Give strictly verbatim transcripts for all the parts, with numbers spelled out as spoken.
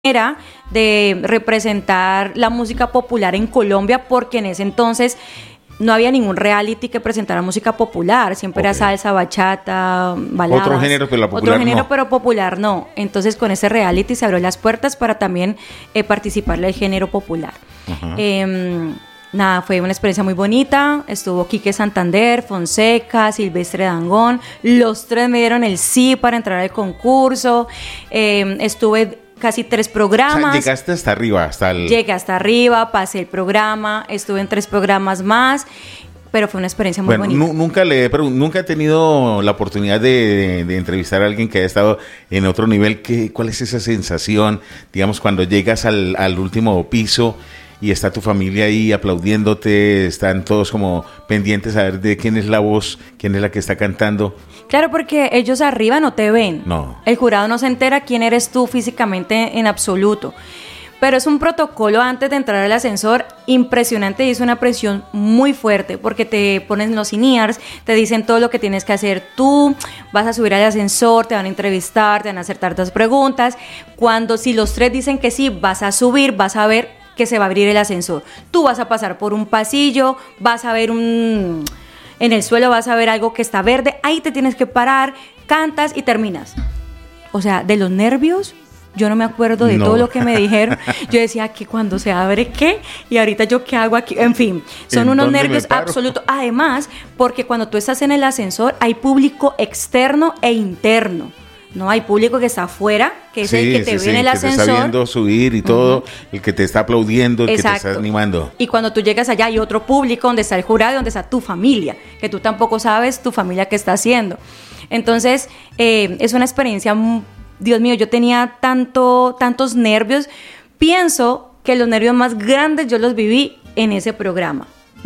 era de representar la música popular en Colombia, porque en ese entonces no había ningún reality que presentara música popular, siempre okay. era salsa, bachata, baladas. Otro género, pero la popular Otro género, no. pero popular no. Entonces con ese reality se abrió las puertas para también eh, participar del género popular. Uh-huh. Eh, nada, fue una experiencia muy bonita. Estuvo Quique Santander, Fonseca, Silvestre Dangond. Los tres me dieron el sí para entrar al concurso. Eh, estuve casi tres programas. O sea, llegaste hasta arriba, hasta el... Llegué hasta arriba, pasé el programa, estuve en tres programas más, pero fue una experiencia muy bueno, bonita. Nu- nunca le he pregun- nunca he tenido la oportunidad de, de, de entrevistar a alguien que haya estado en otro nivel. ¿Qué, ¿Cuál es esa sensación, digamos, cuando llegas al, al último piso y está tu familia ahí aplaudiéndote, están todos como pendientes a ver de quién es la voz, quién es la que está cantando? Claro, porque ellos arriba no te ven. No. El jurado no se entera quién eres tú físicamente en absoluto. Pero es un protocolo antes de entrar al ascensor impresionante y es una presión muy fuerte porque te ponen los in-ears, te dicen todo lo que tienes que hacer tú, vas a subir al ascensor, te van a entrevistar, te van a hacer tantas preguntas. Cuando si los tres dicen que sí, vas a subir, vas a ver que se va a abrir el ascensor. Tú vas a pasar por un pasillo, vas a ver un... En el suelo vas a ver algo que está verde, ahí te tienes que parar, cantas y terminas. O sea, de los nervios, yo no me acuerdo de no. todo lo que me dijeron. Yo decía que cuando se abre, ¿qué? Y ahorita yo, ¿qué hago aquí? En fin, son unos nervios absolutos. Además, porque cuando tú estás en el ascensor, hay público externo e interno. No hay público que está afuera, que es sí, el que te sí, ve sí, en el ascensor. El que te está viendo subir y todo, uh-huh. el que te está aplaudiendo, el Exacto. que te está animando. Y cuando tú llegas allá hay otro público donde está el jurado, donde está tu familia, que tú tampoco sabes tu familia qué está haciendo. Entonces, eh, es una experiencia, Dios mío, yo tenía tanto, tantos nervios. Pienso que los nervios más grandes yo los viví en ese programa.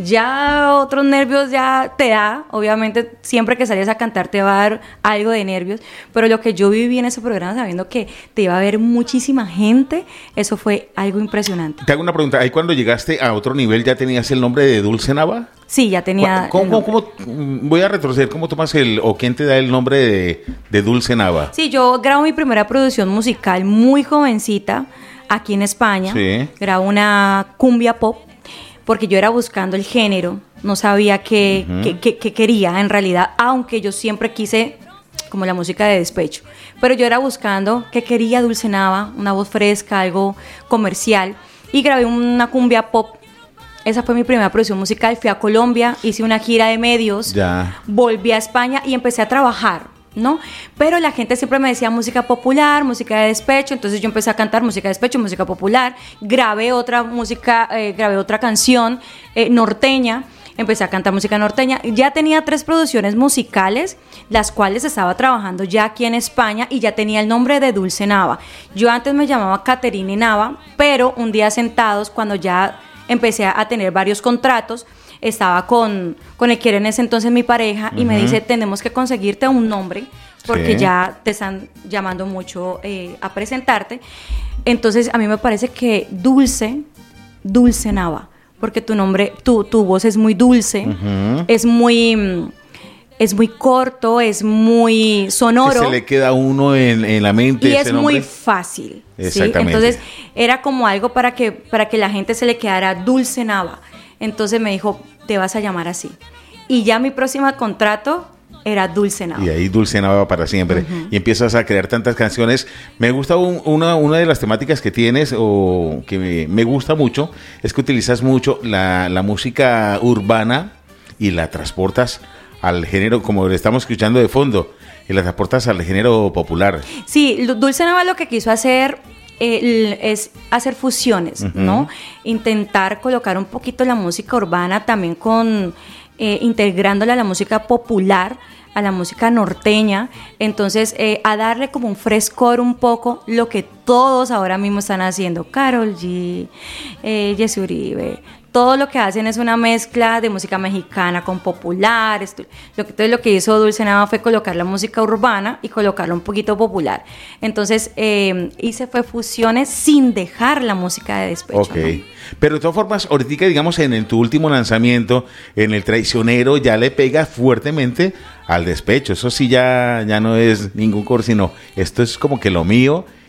Ya otros nervios ya te da, obviamente siempre que sales a cantar te va a dar algo de nervios, pero lo que yo viví en ese programa sabiendo que te iba a ver muchísima gente, eso fue algo impresionante. Te hago una pregunta, ahí cuando llegaste a otro nivel ya tenías el nombre de Dulce Nava? Sí, ya tenía. ¿Cómo, cómo, cómo, voy a retroceder, ¿cómo tomas el, o quién te da el nombre de, de Dulce Nava? Sí, yo grabo mi primera producción musical muy jovencita aquí en España, sí. Grabo una cumbia pop, porque yo era buscando el género, no sabía qué, uh-huh. qué, qué, qué quería en realidad, aunque yo siempre quise como la música de despecho, pero yo era buscando qué quería Dulce Nava, una voz fresca, algo comercial, y grabé una cumbia pop. Esa fue mi primera producción musical. Fui a Colombia, hice una gira de medios, ya. Volví a España y empecé a trabajar, ¿no? Pero la gente siempre me decía música popular, música de despecho, entonces yo empecé a cantar música de despecho, música popular, grabé otra música, eh, grabé otra canción eh, norteña, empecé a cantar música norteña, ya tenía tres producciones musicales, las cuales estaba trabajando ya aquí en España y ya tenía el nombre de Dulce Nava. Yo antes me llamaba Caterine Nava, pero un día sentados, cuando ya empecé a tener varios contratos, estaba con, con el que era en ese entonces mi pareja, uh-huh. y me dice, tenemos que conseguirte un nombre, porque sí. ya te están llamando mucho eh, a presentarte. Entonces a mí me parece que Dulce, Dulce Nava, porque tu nombre, tu, tu voz es muy dulce, uh-huh. es muy... Es muy corto, es muy sonoro. Que se le queda a uno en, en la mente. Y ese es nombre. muy fácil. Exactamente. ¿sí? Entonces, era como algo para que, para que la gente se le quedara Dulce Nava. Entonces me dijo, te vas a llamar así. Y ya mi próximo contrato era Dulce Nava. Y ahí Dulce Nava para siempre. Uh-huh. Y empiezas a crear tantas canciones. Me gusta un, una, una de las temáticas que tienes, o que me, me gusta mucho, es que utilizas mucho la, la música urbana y la transportas al género, como le estamos escuchando de fondo, y la transportas al género popular. Sí, Dulce Nava lo que quiso hacer eh, es hacer fusiones, uh-huh. ¿no? Intentar colocar un poquito la música urbana también con, eh, integrándola a la música popular, a la música norteña, entonces eh, a darle como un frescor un poco, lo que todos ahora mismo están haciendo, Karol G, eh, Jessy Uribe, todo lo que hacen es una mezcla de música mexicana con popular. Esto, lo que, entonces lo que hizo Dulce Nava fue colocar la música urbana y colocarla un poquito popular. Entonces eh, hice fue fusiones sin dejar la música de despecho. Ok, ¿no? Pero de todas formas, ahorita digamos en el, tu último lanzamiento, en El Traicionero, ya le pega fuertemente al despecho. Eso sí ya, ya no es ningún coro, sino esto es como que lo mío.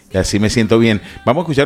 Y así me siento bien. Vamos a escuchar